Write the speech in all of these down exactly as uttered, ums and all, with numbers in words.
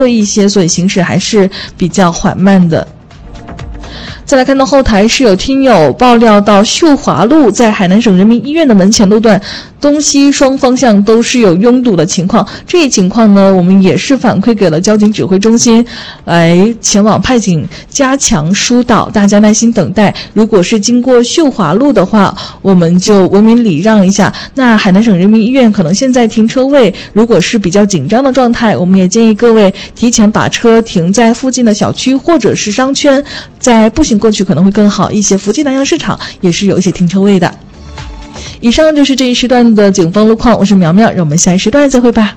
一些，所以行驶还是比较缓慢的。再来看到后台是有听友爆料到秀华路在海南省人民医院的门前路段东西双方向都是有拥堵的情况，这一情况呢我们也是反馈给了交警指挥中心来前往派警加强疏导，大家耐心等待，如果是经过秀华路的话我们就文明礼让一下。那海南省人民医院可能现在停车位如果是比较紧张的状态，我们也建议各位提前把车停在附近的小区或者是商圈，在步行过去可能会更好一些。福建南阳市场也是有一些停车位的。以上就是这一时段的警方路况，我是苗苗，让我们下一时段再会吧。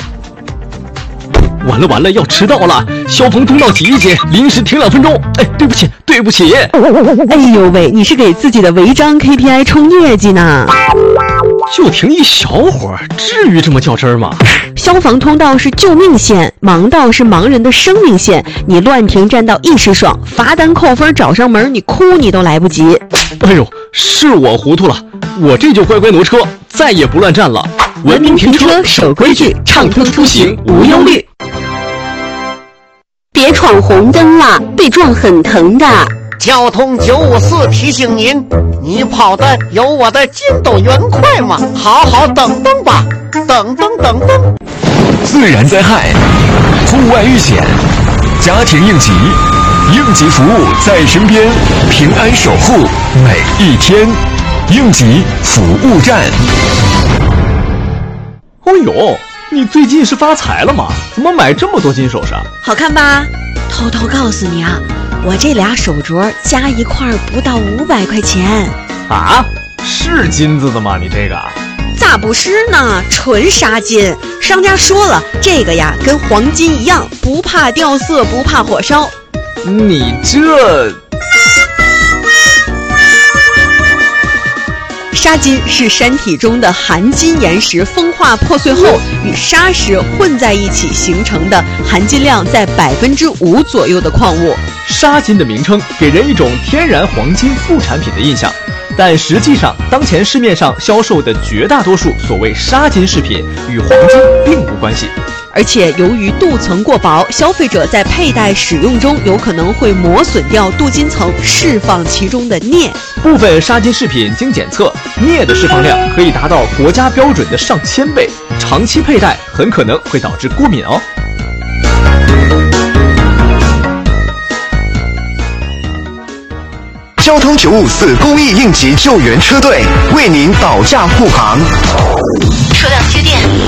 完了完了，要迟到了！消防通道挤一挤，临时停两分钟。哎，对不起，对不起。 哎呦喂，你是给自己的违章 K P I 冲业绩呢？ 就停一小会儿，至于这么较真儿吗？ 消防通道是救命线，盲道是盲人的生命线。你乱停占道一时爽，罚单扣分找上门，你哭你都来不及。 哎呦，是我糊涂了，我这就乖乖挪车，再也不乱站了。 文明停车，守规矩，畅通出行无忧虑。别闯红灯了，被撞很疼的。 交通九五四提醒您，你跑的有我的筋斗云快吗？好好等等吧，等等等等。 自然灾害、户外遇险、家庭应急，应急服务在身边，平安守护每一天。应急服务站。 哦呦，你最近是发财了吗？怎么买这么多金首饰？ 好看吧？偷偷告诉你啊，我这俩手镯加一块不到五百块钱。 啊？是金子的吗？你这个？ 咋不是呢？纯纱金。商家说了，这个呀跟黄金一样，不怕掉色，不怕火烧。 你这…… 砂金是山体中的含金岩石风化破碎后与砂石混在一起形成的含金量在百分之五左右的矿物。 砂金的名称给人一种天然黄金副产品的印象，但实际上当前市面上销售的绝大多数所谓砂金饰品与黄金并无关系。 而且由于镀层过薄，消费者在佩戴使用中有可能会磨损掉镀金层，释放其中的镍。 部分砂金饰品经检测，镍的释放量可以达到国家标准的上千倍，长期佩戴很可能会导致过敏哦。 交通九五四公益应急救援车队为您保驾护航。 车辆接电。